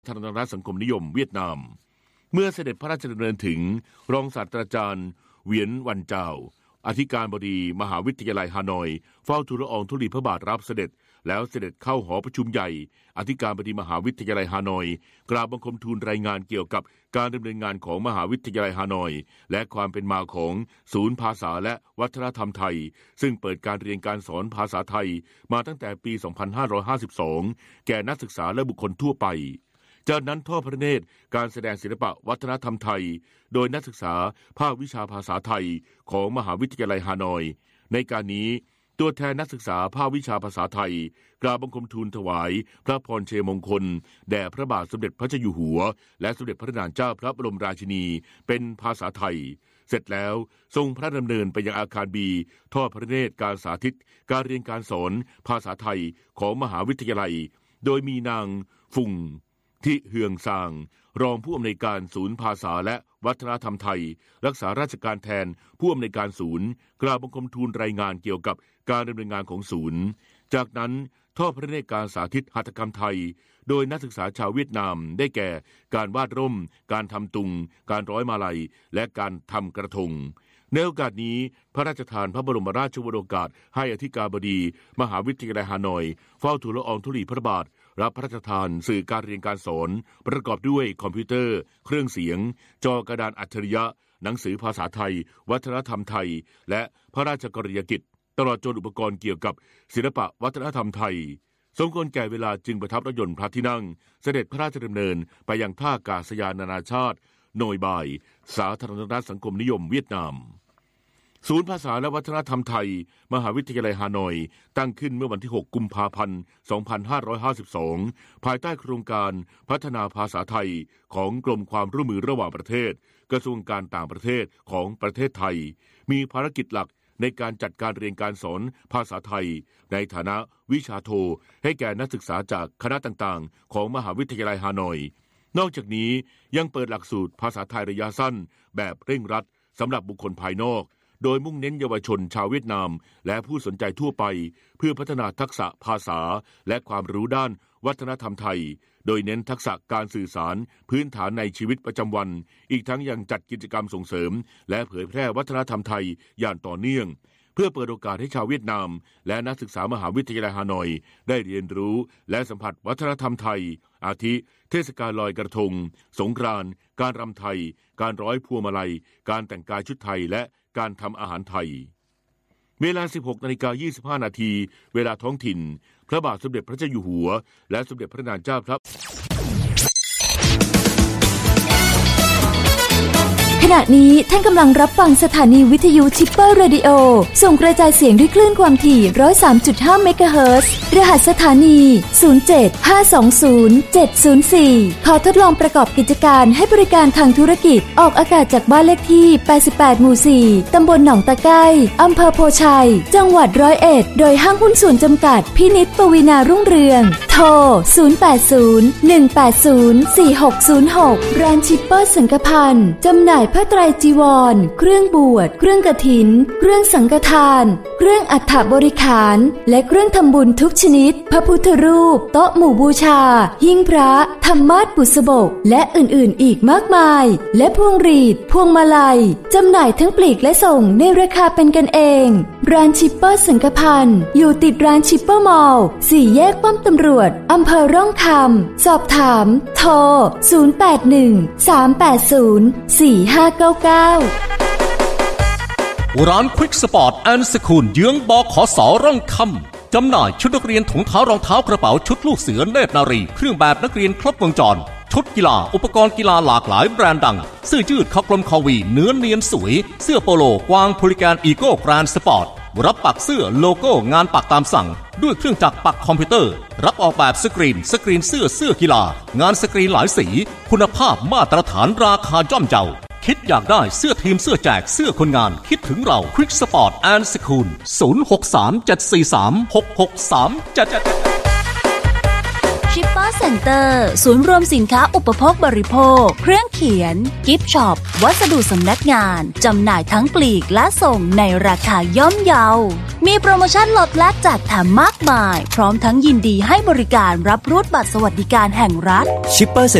สาธารณรัฐสังคมนิยมเวียดนามเมื่อเสด็จพระราชดำเนินถึงรองศาสตราจารย์เหวียนวันเจ้าอธิการบดีมหาวิทยาลัยฮานอยเฝ้าทูลละอองธุลีพระบาทรับเสด็จแล้วเสด็จเข้าหอประชุมใหญ่อธิการบดีมหาวิทยาลัยฮานอยกราบบังคมทูลรายงานเกี่ยวกับการดำเนินงานของมหาวิทยาลัยฮานอยและความเป็นมาของศูนย์ภาษาและวัฒนธรรมไทยซึ่งเปิดการเรียนการสอนภาษาไทยมาตั้งแต่ปี 2552 แก่นักศึกษาและบุคคลทั่วไปจากนั้นทอดพระเนตรการแสดงศิลปะวัฒนธรรมไทยโดยนักศึกษาภาควิชาภาษาไทยของมหาวิทยาลัยฮานอยในการนี้ตัวแทนนักศึกษาภาควิชาภาษาไทยกราบบังคมทูลถวายพระพรชัยมงคลแด่พระบาทสมเด็จพระเจ้าอยู่หัวและสมเด็จพระนางเจ้าพระบรมราชินีเป็นภาษาไทยเสร็จแล้วทรงพระดำเนินไปยังอาคารบีทอดพระเนตรการสาธิตการเรียนการสอนภาษาไทยของมหาวิทยาลัยโดยมีนางฟุงที่เฮืองซางรองผู้อำนวยการศูนย์ภาษาและวัฒนธรรมไทยรักษาราชการแทนผู้อำนวยการศูนย์กราบบังคมทูลรายงานเกี่ยวกับการดำเนินงานของศูนย์จากนั้นทอดพระเนตรการสาธิตหัตถกรรมไทยโดยนักศึกษาชาวเวียดนามได้แก่การวาดร่มการทำตุงการร้อยมาลัยและการทำกระทงในโอกาสนี้พระราชทานพระบรมราชวโรกาสให้อธิการบดีมหาวิทยาลัยฮานอยเฝ้าทูลละอองธุลีพระบาทรับพระราชทานสื่อการเรียนการสอนประกอบด้วยคอมพิวเตอร์เครื่องเสียงจอกระดานอัจฉริยะหนังสือภาษาไทยวัฒนธรรมไทยและพระราชกรณียกิจตลอดจนอุปกรณ์เกี่ยวกับศิลปะวัฒนธรรมไทยสมควรแก่เวลาจึงประทับรถยนต์พระที่นั่งเสด็จพระราชดำเนินไปยังท่าอากาศยานนานาชาติโนยบายสาธารณรัฐสังคมนิยมเวียดนามศูนย์ภาษาและวัฒนธรรมไทยมหาวิทยาลัยฮานอยตั้งขึ้นเมื่อวันที่ 6 กุมภาพันธ์ 2552 ภายใต้โครงการพัฒนาภาษาไทยของกรมความร่วมมือระหว่างประเทศกระทรวงการต่างประเทศของประเทศไทยมีภารกิจหลักในการจัดการเรียนการสอนภาษาไทยในฐานะวิชาโทให้แก่นักศึกษาจากคณะต่างๆของมหาวิทยาลัยฮานอยนอกจากนี้ยังเปิดหลักสูตรภาษาไทยระยะสั้นแบบเร่งรัดสำหรับบุคคลภายนอกโดยมุ่งเน้นเยาวชนชาวเวียดนามและผู้สนใจทั่วไปเพื่อพัฒนาทักษะภาษาและความรู้ด้านวัฒนธรรมไทยโดยเน้นทักษะการสื่อสารพื้นฐานในชีวิตประจำวันอีกทั้งยังจัดกิจกรรมส่งเสริมและเผยแพร่วัฒนธรรมไทยอย่างต่อเนื่องเพื่อเปิดโอกาสให้ชาวเวียดนามและนักศึกษามหาวิทยาลัยฮานอยได้เรียนรู้และสัมผัสวัฒนธรรมไทยอาทิเทศกาลลอยกระทงสงกรานต์การรำไทยการร้อยพวงมาลัยการแต่งกายชุดไทยและการทำอาหารไทยเวลา 16:25 นาทีเวลาท้องถิ่นพระบาทสมเด็จพระเจ้าอยู่หัวและสมเด็จพระนางเจ้าพระขณะนี้ท่านกำลังรับฟังสถานีวิทยุชิปเปอร์เรดิโอส่งกระจายเสียงด้วยคลื่นความถี่ 103.5 เมกะเฮิรตซ์รหัสสถานี 075207004 ขอทดลองประกอบกิจการให้บริการทางธุรกิจออกอากาศจากบ้านเลขที่ 88 หมู่ 4 ตำบลหนองตะไคร้อำเภอโพชัยจังหวัด101โดยห้างหุ้นส่วนจำกัดพินิจปวีณารุ่งเรืองโทร 080-180-4606 ร้านชิปเปอร์สังฆพันธ์จำหน่ายผ้าไตรจีวรเครื่องบวชเครื่องกฐินเครื่องสังฆทานเครื่องอัฐบริขารและเครื่องทำบุญทุกชนิดพระพุทธรูปโต๊ะหมู่บูชาหิ้งพระธรรมาสน์บุษบกและอื่นๆอีกมากมายและพวงหรีดพวงมาลัยจำหน่ายทั้งปลีกและส่งในราคาเป็นกันเองร้านชิปเปอร์สังฆพันธ์อยู่ติดร้านชิปเปอร์มอลล์4 แยกป้อมตำรวจอำเภอร่องคำสอบถามโทร 081-380-4599 ร้านควิกสปอร์ตแอนด์สคูลเยื้องบขส.ร่องคำจำหน่ายชุดนักเรียนถุงเท้ารองเท้ากระเป๋าชุดลูกเสือเนตรนารีเครื่องแบบนักเรียนครบวงจรชุดกีฬาอุปกรณ์กีฬาหลากหลายแบรนด์ดังเสื้อยืดคอกลมคอวีเนื้อเนียนสวยเสื้อโปโลกวางพูลิแกนอีโก้แกรนด์สปอร์ตรับปักเสื้อโลโก้งานปักตามสั่งด้วยเครื่องจักรปักคอมพิวเตอร์รับออกแบบสกรีนเสื้อกีฬางานสกรีนหลายสีคุณภาพมาตรฐานราคาย่อมเยาคิดอยากได้เสื้อทีมเสื้อแจกเสื้อคนงานคิดถึงเราควิกสปอร์ตแอนด์สคูล 063-743-6637 ชิปเปอร์เซ็นเตอร์ศูนย์รวมสินค้าอุปโภคบริโภคเครื่องเขียนกิฟต์ช็อปวัสดุสำนักงานจำหน่ายทั้งปลีกและส่งในราคาย่อมเยามีโปรโมชั่นลดและแจกแถมมากมายพร้อมทั้งยินดีให้บริการรับรูดบัตรสวัสดิการแห่งรัฐชิปเปอร์